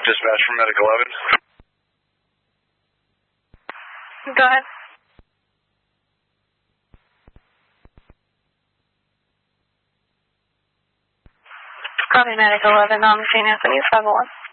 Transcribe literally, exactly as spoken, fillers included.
dispatch from Medic eleven. Go ahead. Copy Medic eleven on Saint Anthony's five oh one.